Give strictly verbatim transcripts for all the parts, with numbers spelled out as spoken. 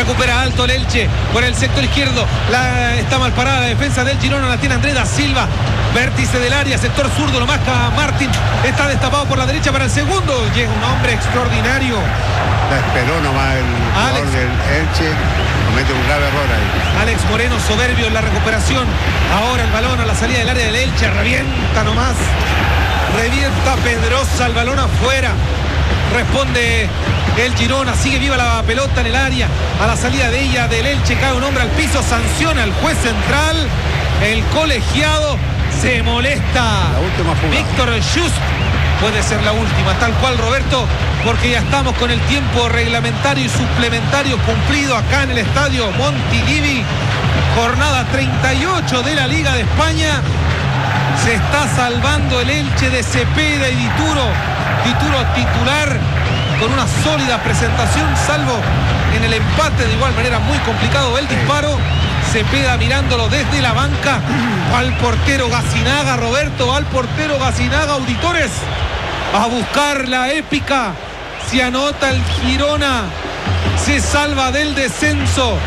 Recupera alto el Elche por el sector izquierdo. La, está mal parada la defensa del Girona. La tiene Andrés da Silva. Vértice del área, sector zurdo. Lo marca Martín. Está destapado por la derecha para el segundo. Llega un hombre extraordinario. La esperó nomás el jugador del Elche. Comete un grave error ahí. Alex Moreno, soberbio en la recuperación. Ahora el balón a la salida del área del Elche. Revienta nomás. Revienta Pedrosa. El balón afuera. Responde el Girona, sigue viva la pelota en el área. A la salida de ella del Elche cae un hombre al piso, sanciona el juez central. El colegiado se molesta. La última jugada. Víctor Just puede ser la última, tal cual, Roberto, porque ya estamos con el tiempo reglamentario y suplementario cumplido acá en el estadio Montilivi. Jornada treinta y ocho de la Liga de España. Se está salvando el Elche de Cepeda y Dituro. Dituro titular con una sólida presentación, salvo en el empate, de igual manera muy complicado el disparo. Cepeda mirándolo desde la banca. Al portero Gacinaga, Roberto, al portero Gacinaga, auditores, a buscar la épica. Se anota el Girona, se salva del descenso.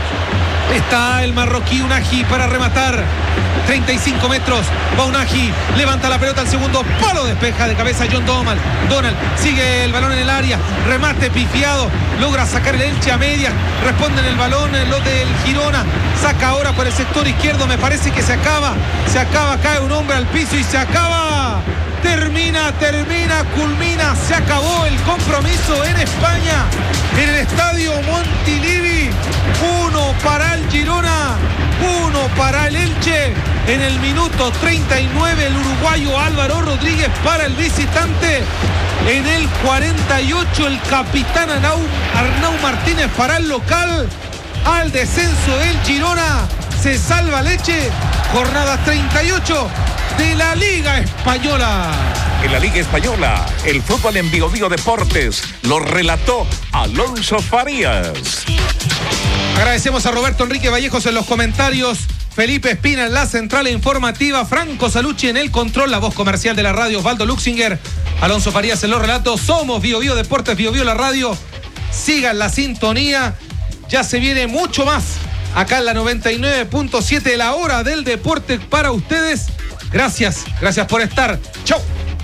Está el marroquí Unagi para rematar. treinta y cinco metros. Va Unagi. Levanta la pelota al segundo palo. Despeja de cabeza John Donald. Donald sigue el balón en el área. Remate pifiado. Logra sacar el Elche a medias. Responden el balón los del Girona. Saca ahora por el sector izquierdo. Me parece que se acaba. Se acaba. Cae un hombre al piso y se acaba. Termina, termina, culmina. Se acabó el compromiso en España. En el estadio Montilivi. Uno para el Girona. Uno para el Elche. En el minuto treinta y nueve el uruguayo Álvaro Rodríguez para el visitante. En el cuarenta y ocho el capitán Arnau, Arnau Martínez para el local. Al descenso del Girona. Se salva el Elche. Jornada treinta y ocho de la Liga Española. En la Liga Española, el fútbol en Bio Bio Deportes lo relató Alonso Farías. Agradecemos a Roberto Enrique Vallejos en los comentarios, Felipe Espina en la central informativa, Franco Salucci en el control, la voz comercial de la radio, Osvaldo Luxinger, Alonso Farías en los relatos. Somos Bio Bio Deportes, Bio Bio la radio. Sigan la sintonía, ya se viene mucho más acá en la noventa y nueve punto siete, la hora del deporte para ustedes. Gracias, gracias por estar. Chau.